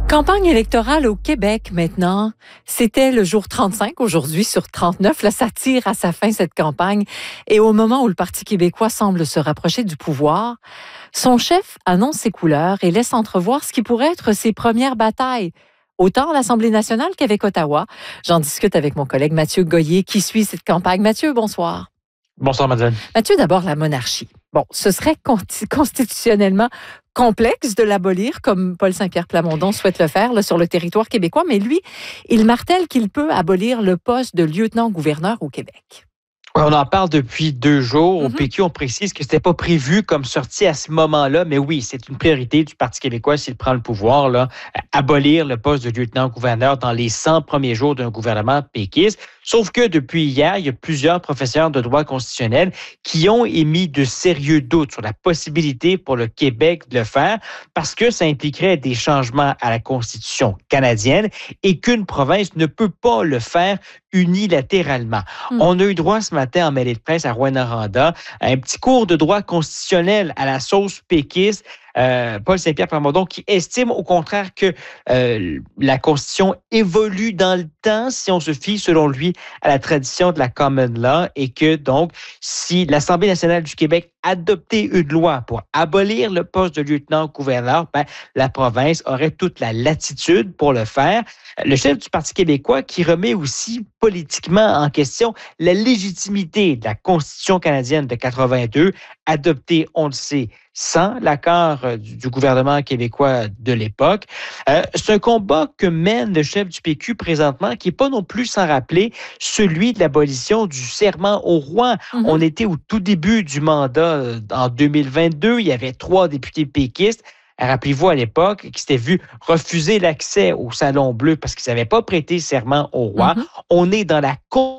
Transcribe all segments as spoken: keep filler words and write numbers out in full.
Campagne électorale au Québec maintenant. C'était le jour trente-cinq aujourd'hui sur trente-neuf. Là, ça tire à sa fin cette campagne. Et au moment où le Parti québécois semble se rapprocher du pouvoir, son chef annonce ses couleurs et laisse entrevoir ce qui pourrait être ses premières batailles, autant à l'Assemblée nationale qu'avec Ottawa. J'en discute avec mon collègue Mathieu Goyer qui suit cette campagne. Mathieu, bonsoir. Bonsoir, Madeleine. Mathieu, d'abord, la monarchie. Bon, ce serait constitutionnellement complexe de l'abolir, comme Paul Saint-Pierre Plamondon souhaite le faire là, sur le territoire québécois, mais lui, il martèle qu'il peut abolir le poste de lieutenant-gouverneur au Québec. On en parle depuis deux jours. Au Mm-hmm. P Q, on précise que ce n'était pas prévu comme sortie à ce moment-là, mais oui, c'est une priorité du Parti québécois s'il prend le pouvoir, là, abolir le poste de lieutenant-gouverneur dans les cent premiers jours d'un gouvernement péquiste. Sauf que depuis hier, il y a plusieurs professeurs de droit constitutionnel qui ont émis de sérieux doutes sur la possibilité pour le Québec de le faire parce que ça impliquerait des changements à la Constitution canadienne et qu'une province ne peut pas le faire unilatéralement. Mm. On a eu droit ce matin en mêlée de presse à Rouyn-Noranda à un petit cours de droit constitutionnel à la sauce péquiste. Euh, Paul Saint-Pierre Plamondon qui estime au contraire que euh, la Constitution évolue dans le temps si on se fie, selon lui, à la tradition de la common law et que donc, si l'Assemblée nationale du Québec adoptait une loi pour abolir le poste de lieutenant-gouverneur, ben, la province aurait toute la latitude pour le faire. Le chef du Parti québécois qui remet aussi politiquement en question la légitimité de la Constitution canadienne de quatre-vingt-deux, adoptée, on le sait, sans l'accord du, du gouvernement québécois de l'époque. Euh, c'est un combat que mène le chef du P Q présentement, qui n'est pas non plus sans rappeler celui de l'abolition du serment au roi. Mm-hmm. On était au tout début du mandat en deux mille vingt-deux. Il y avait trois députés péquistes. Rappelez-vous à l'époque qui s'étaient vus refuser l'accès au Salon Bleu parce qu'ils n'avaient pas prêté serment au roi. Mm-hmm. On est dans la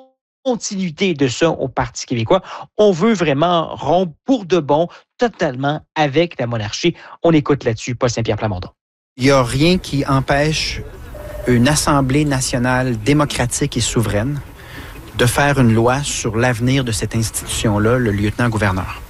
continuité de ça au Parti québécois. On veut vraiment rompre pour de bon totalement avec la monarchie. On écoute là-dessus Paul Saint-Pierre Plamondon. Il n'y a rien qui empêche une Assemblée nationale démocratique et souveraine de faire une loi sur l'avenir de cette institution-là, le lieutenant-gouverneur.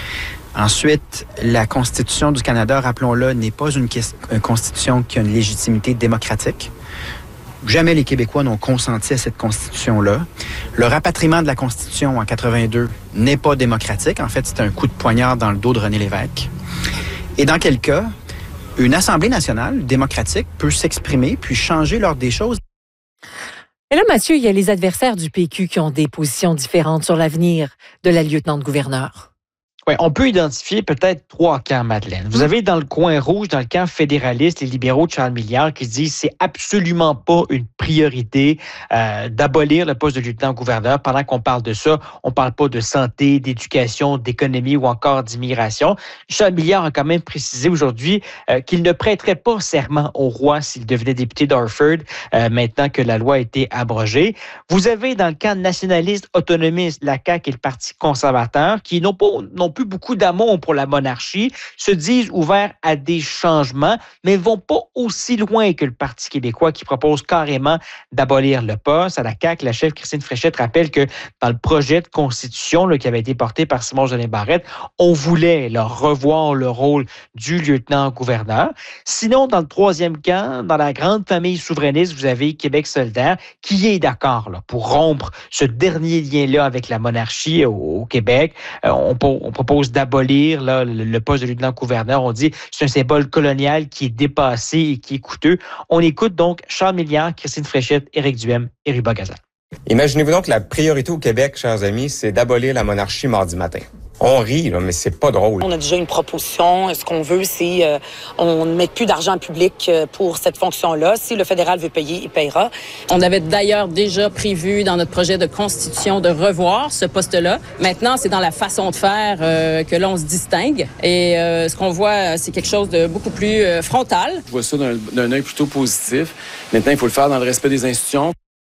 Ensuite, la Constitution du Canada, rappelons-le, n'est pas une, une constitution qui a une légitimité démocratique. Jamais les Québécois n'ont consenti à cette Constitution-là. Le rapatriement de la Constitution en quatre-vingt-deux n'est pas démocratique. En fait, c'est un coup de poignard dans le dos de René Lévesque. Et dans quel cas, une Assemblée nationale démocratique peut s'exprimer puis changer l'ordre des choses. Et là, Mathieu, il y a les adversaires du P Q qui ont des positions différentes sur l'avenir de la lieutenant-gouverneur. Oui, on peut identifier peut-être trois camps, Madeleine. Vous avez dans le coin rouge, dans le camp fédéraliste, les libéraux de Charles Milliard qui disent que c'est absolument pas une priorité euh, d'abolir le poste de lieutenant-gouverneur. Pendant qu'on parle de ça, on parle pas de santé, d'éducation, d'économie ou encore d'immigration. Charles Milliard a quand même précisé aujourd'hui euh, qu'il ne prêterait pas serment au roi s'il devenait député d'Orford, euh, maintenant que la loi a été abrogée. Vous avez dans le camp nationaliste autonomiste, la C A Q et le Parti conservateur, qui n'ont pas non plus beaucoup d'amour pour la monarchie, se disent ouverts à des changements, mais ne vont pas aussi loin que le Parti québécois qui propose carrément d'abolir le poste. À la C A Q, la chef Christine Fréchette rappelle que dans le projet de constitution là, qui avait été porté par Simon-Jolin Barrette, on voulait là, revoir le rôle du lieutenant-gouverneur. Sinon, dans le troisième camp, dans la grande famille souverainiste, vous avez Québec solidaire qui est d'accord là, pour rompre ce dernier lien-là avec la monarchie au, au Québec. Euh, on, on propose d'abolir là, le, le poste de lieutenant-gouverneur. On dit que c'est un symbole colonial qui est dépassé et qui est coûteux. On écoute donc Charles Milliard, Christine Fréchette, Éric Duhem et Ruba Gazal. Imaginez-vous donc que la priorité au Québec, chers amis, c'est d'abolir la monarchie mardi matin. On rit, là, mais c'est pas drôle. On a déjà une proposition. Ce qu'on veut, c'est euh, on ne met plus d'argent public pour cette fonction-là. Si le fédéral veut payer, il paiera. On avait d'ailleurs déjà prévu dans notre projet de constitution de revoir ce poste-là. Maintenant, c'est dans la façon de faire euh, que l'on se distingue. Et euh, ce qu'on voit, c'est quelque chose de beaucoup plus euh, frontal. Je vois ça d'un, d'un œil plutôt positif. Maintenant, il faut le faire dans le respect des institutions.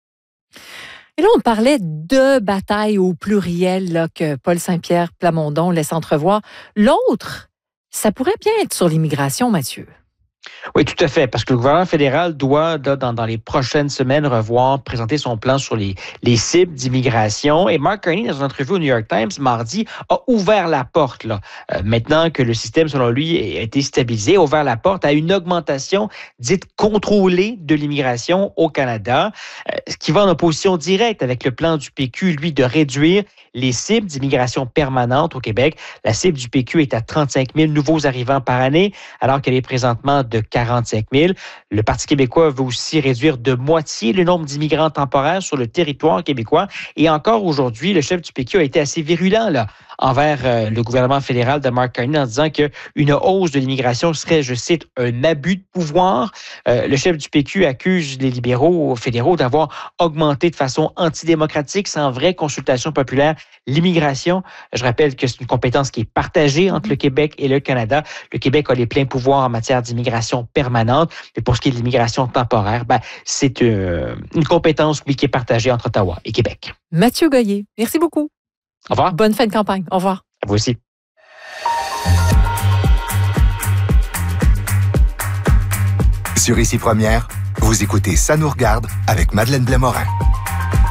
Et là, on parlait de bataille au pluriel là, que Paul Saint-Pierre Plamondon laisse entrevoir. L'autre, ça pourrait bien être sur l'immigration, Mathieu. Oui, tout à fait, parce que le gouvernement fédéral doit, là, dans, dans les prochaines semaines, revoir, présenter son plan sur les, les cibles d'immigration. Et Mark Carney, dans une entrevue au New York Times, mardi, a ouvert la porte, là, euh, maintenant que le système, selon lui, a été stabilisé, a ouvert la porte à une augmentation dite contrôlée de l'immigration au Canada, euh, ce qui va en opposition directe avec le plan du P Q, lui, de réduire les cibles d'immigration permanente au Québec. La cible du P Q est à trente-cinq mille nouveaux arrivants par année, alors qu'elle est présentement de quarante-cinq mille. Le Parti québécois veut aussi réduire de moitié le nombre d'immigrants temporaires sur le territoire québécois. Et encore aujourd'hui, le chef du P Q a été assez virulent là, envers euh, le gouvernement fédéral de Mark Carney en disant qu'une hausse de l'immigration serait, je cite, un abus de pouvoir. Euh, le chef du P Q accuse les libéraux fédéraux d'avoir augmenté de façon antidémocratique, sans vraie consultation populaire, l'immigration. Je rappelle que c'est une compétence qui est partagée entre le Québec et le Canada. Le Québec a les pleins pouvoirs en matière d'immigration permanente, mais pour ce qui est de l'immigration temporaire, ben, c'est euh, une compétence oui, qui est partagée entre Ottawa et Québec. Mathieu Goyer, merci beaucoup. Au revoir. Bonne fin de campagne. Au revoir. À vous aussi. Sur Ici Première, vous écoutez Ça nous regarde avec Madeleine Blais-Morin.